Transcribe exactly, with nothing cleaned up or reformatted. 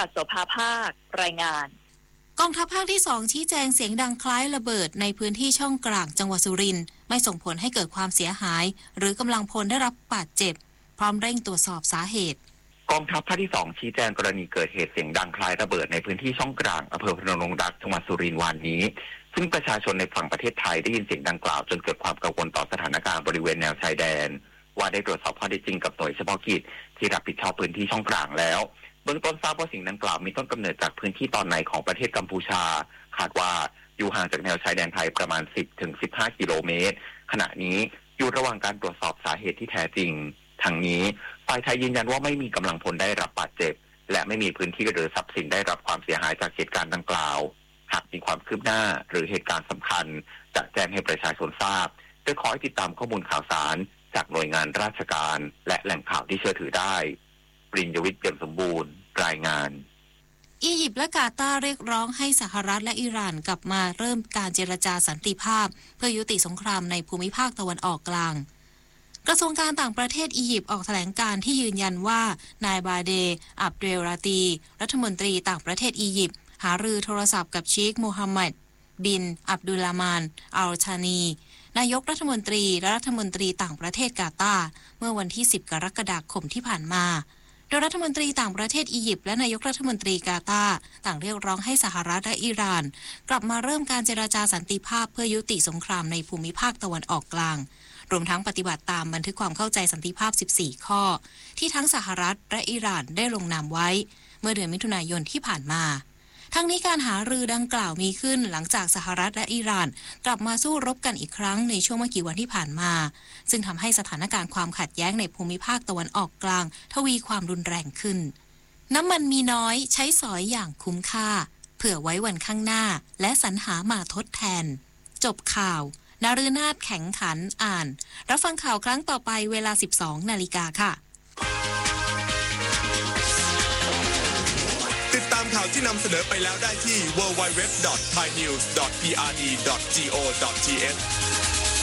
ศโสภาภาครายงานกองทัพภาคที่สองชี้แจงเสียงดังคล้ายระเบิดในพื้นที่ช่องกลางจังหวัดสุรินทร์ไม่ส่งผลให้เกิดความเสียหายหรือกำลังพลได้รับบาดเจ็บพร้อมเร่งตรวจสอบสาเหตุกองทัพภาคที่สองชี้แจงกรณีเกิดเหตุเสียงดังคล้ายระเบิดในพื้นที่ช่องกลางอำเภอพนมดงรักจังหวัดสุรินทร์วันนี้ซึ่งประชาชนในฝั่งประเทศไทยได้ยินเสียงดังกล่าวจนเกิดความกังวลต่อสถานการณ์บริเวณแนวชายแดนว่าได้ตรวจสอบข้อเท็จจริงกับหน่วยเฉพาะกิจที่รับผิดชอบพื้นที่ช่องกลางแล้วเบื้องต้นทราบว่าสิ่งดังกล่าวมีต้นกำเนิดจากพื้นที่ตอนในของประเทศกัมพูชาคาดว่าอยู่ห่างจากแนวชายแดนไทยประมาณ สิบถึงสิบห้า กิโลเมตรขณะนี้อยู่ระหว่างการตรวจสอบสาเหตุที่แท้จริงทั้งนี้ฝ่ายไทยยืนยันว่าไม่มีกำลังพลได้รับบาดเจ็บและไม่มีพื้นที่หรือทรัพย์สินได้รับความเสียหายจากเหตุการณ์ดังกล่าวหากมีความคืบหน้าหรือเหตุการณ์สำคัญจะแจ้งให้ประชาชนทราบโดยขอให้ติดตามข้อมูลข่าวสารจากหน่วยงานราชการและแหล่งข่าวที่เชื่อถือได้ปริญญวิทย์เปี่ยมสมบูรณ์รายงานอียิปต์และกาตาร์เรียกร้องให้สหรัฐและอิหร่านกลับมาเริ่มการเจรจาสันติภาพเพื่อยุติสงครามในภูมิภาคตะวันออกกลางกระทรวงการต่างประเทศอียิปต์ออกแถลงการที่ยืนยันว่านายบาเดอับเดลราตีรัฐมนตรีต่างประเทศอียิปต์หารือโทรศัพท์กับเชคโมฮัมหมัดบินอับดุลลามานอัลชานีนายกรัฐมนตรีและรัฐมนตรีต่างประเทศกาตาร์เมื่อวันที่สิบกรกฎาคมที่ผ่านมาโดยรัฐมนตรีต่างประเทศอียิปต์และนายกรัฐมนตรีกาตาร์ต่างเรียกร้องให้สหรัฐและอิหร่านกลับมาเริ่มการเจรจาสันติภาพเพื่อยุติสงครามในภูมิภาคตะวันออกกลางรวมทั้งปฏิบัติตามบันทึกความเข้าใจสันติภาพสิบสี่ข้อที่ทั้งสหรัฐและอิหร่านได้ลงนามไว้เมื่อเดือนมิถุนายนที่ผ่านมาทั้งนี้การหารือดังกล่าวมีขึ้นหลังจากสหรัฐและอิหร่านกลับมาสู้รบกันอีกครั้งในช่วงไม่กี่วันที่ผ่านมาซึ่งทำให้สถานการณ์ความขัดแย้งในภูมิภาคตะวันออกกลางทวีความรุนแรงขึ้นน้ำมันมีน้อยใช้สอยอย่างคุ้มค่าเผื่อไว้วันข้างหน้าและสรรหามาทดแทนจบข่าวนฤนาถแข็งขันอ่านรับฟังข่าวครั้งต่อไปเวลา สิบสองนาฬิกาค่ะติดตามข่าวที่นำเสนอไปแล้วได้ที่ ดับเบิลยู ดับเบิลยู ดับเบิลยู ดอท ไทยนิวส์ ดอท พี อาร์ ดี ดอท โก ดอท ที เอช